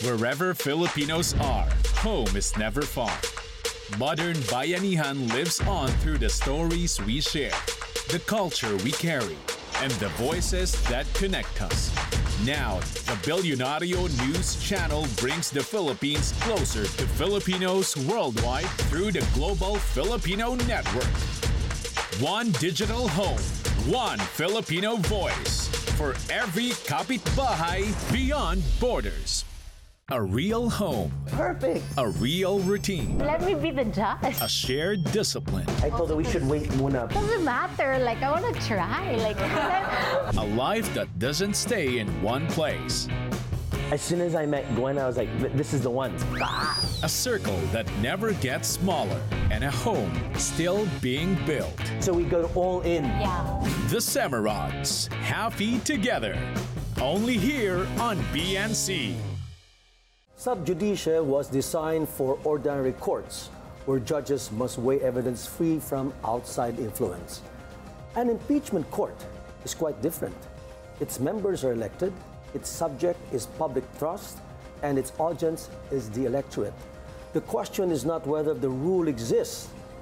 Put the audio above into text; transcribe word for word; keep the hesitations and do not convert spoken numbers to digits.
Wherever Filipinos are, home is never far. Modern Bayanihan lives on through the stories we share, the culture we carry, and the voices that connect us. Now, the Billionario News Channel brings the Philippines closer to Filipinos worldwide through the Global Filipino Network. One digital home, one Filipino voice for every kapitbahay beyond borders. A real home. Perfect. A real routine. Let me be the judge. A shared discipline. I told her we should wait muna. Doesn't matter. Like, I want to try. Like, A life that doesn't stay in one place. As soon as I met Gwen, I was like, this is the one. A circle that never gets smaller. And a home still being built. So we go all in. yeah. The Semerods. Happy together. Only here on B N C. Sub judice was designed for ordinary courts, where judges must weigh evidence free from outside influence. An impeachment court is quite different. Its members are elected, its subject is public trust, and its audience is the electorate. The question is not whether the rule exists,